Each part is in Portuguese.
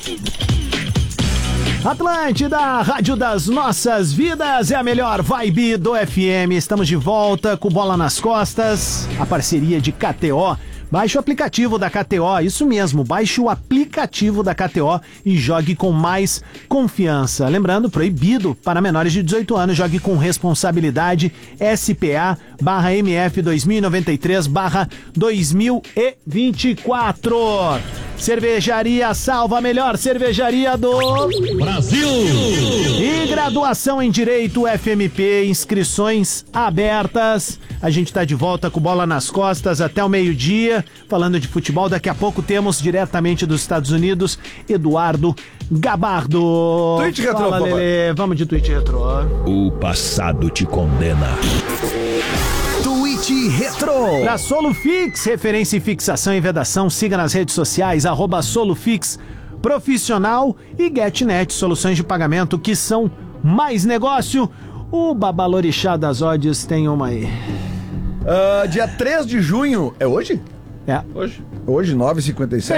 Atlântida, Rádio das Nossas Vidas, é a melhor vibe do FM. Estamos de volta com Bola nas Costas, a parceria de KTO. Baixe o aplicativo da KTO, isso mesmo, baixe o aplicativo da KTO e jogue com mais confiança. Lembrando, proibido para menores de 18 anos, jogue com responsabilidade. SPA/MF 2093/2024. Cervejaria Salva, a melhor cervejaria do Brasil! E graduação em Direito FMP, inscrições abertas. A gente tá de volta com Bola nas Costas até o meio-dia, falando de futebol. Daqui a pouco temos diretamente dos Estados Unidos, Eduardo Gabardo. Tweet Retro, fala, Lelê. Vamos de Tweet Retro. O passado te condena. Tweet Retro. Pra Solufix, referência em fixação e vedação, siga nas redes sociais, @Solufix Profissional e GetNet, soluções de pagamento que são mais negócio. O Babalorixá das Ódios tem uma aí. Dia 3 de junho, é hoje? É. Hoje, 9h57?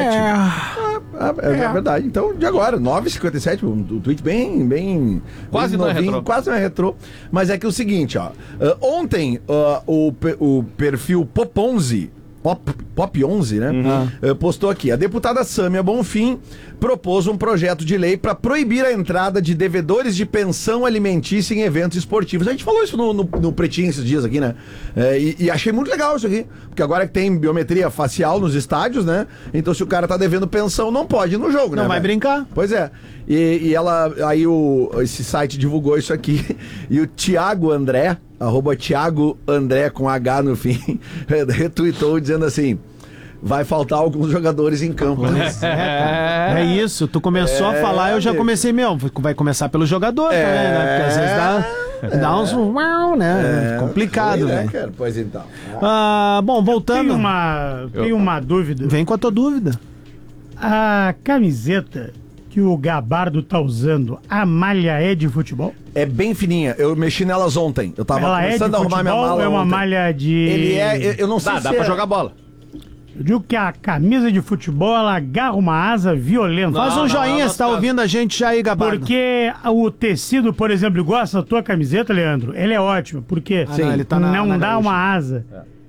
É verdade. Então, de agora, 9h57, um tweet bem quase não é retrô. Quase não é retrô. Mas é que é o seguinte, ó. Ontem, o perfil Pop11, né? Postou aqui. A deputada Sâmia Bonfim propôs um projeto de lei para proibir a entrada de devedores de pensão alimentícia em eventos esportivos. A gente falou isso no Pretinho esses dias aqui, né? E achei muito legal isso aqui. Porque agora que tem biometria facial nos estádios, né? Então se o cara tá devendo pensão, não pode ir no jogo, né? Não vai brincar. Pois é. E esse site divulgou isso aqui. E o Thiago André, @Thiago André com H no fim, retweetou dizendo assim: vai faltar alguns jogadores em campo. É isso, tu começou a falar, eu já comecei, vai começar pelo jogador também, né? Porque às vezes dá uns uau, né? Complicado, né, velho. cara? Pois então. Bom, voltando. Tem uma dúvida. Vem com a tua dúvida. A camiseta que o Gabardo tá usando, a malha é de futebol? É bem fininha. Eu mexi nelas ontem. Eu tava começando a arrumar minha mala. É uma ontem. malha de... Ele eu não sei se Dá pra jogar bola. Eu digo que a camisa de futebol, ela agarra uma asa violenta. Faz um joinha se tá ouvindo a gente já aí, Gabardo. Porque o tecido, por exemplo, igual essa tua camiseta, Leandro, ele é ótimo, porque ele tá na dá gaúcha. uma asa.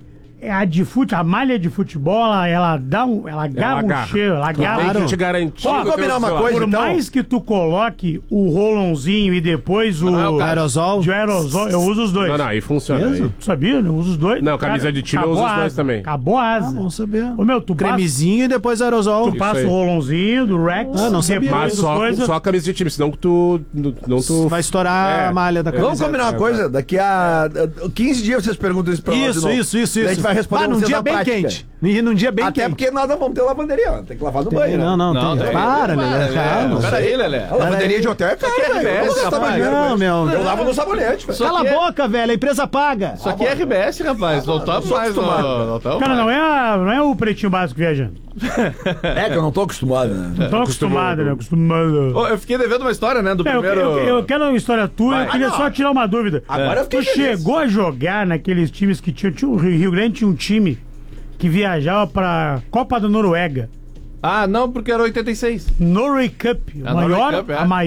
A malha de futebol, ela agarra um cheiro, ela agarra. Tem que te garantir. Vamos combinar uma coisa, Por então? mais que tu coloque o rolãozinho e depois o aerosol. de aerosol, eu uso os dois. Não, aí funciona. Aí. Tu sabia? Eu uso os dois. Não, camisa de time eu uso os dois também. Acabou a asa. Vamos saber. Ô, meu, tu Cremezinho e depois aerosol. Tu passa aí. o rolãozinho do Rex. Não sabia. Mas só a camisa de time, senão que tu Vai estourar a malha da camisa. Vamos combinar uma coisa? Daqui a 15 dias vocês perguntam isso pra nós de novo. Isso. Daí a gente vai responder num vocês dia na bem prática. quente. E num dia bem Até quente. porque nós não vamos ter lavanderia, ó. Tem que lavar no banho, né? Não, tem. Para, Lelê. Calma. Peraí, Lelé. A lavanderia de hotel é cara, velho. RBS, Vamos gastar rapaz. dinheiro, Não, velho. meu. Eu lavo no sabonete, velho. Cala a boca, velho. A empresa paga. Isso aqui é RBS, rapaz. Não tá mais, não. Cara, não é o pretinho básico viajando. É que eu não tô acostumado, né? Não tô acostumado, né? Acostumado. Ô, eu fiquei devendo uma história, né? Do primeiro. Eu quero uma história tua, eu queria só tirar uma dúvida. Agora eu fiquei Tu feliz. chegou a jogar naqueles times que tinha o Rio Grande tinha um time que viajava pra Copa da Noruega. Ah, não, porque era 86. Norway Cup. A Norway Cup, é. A maior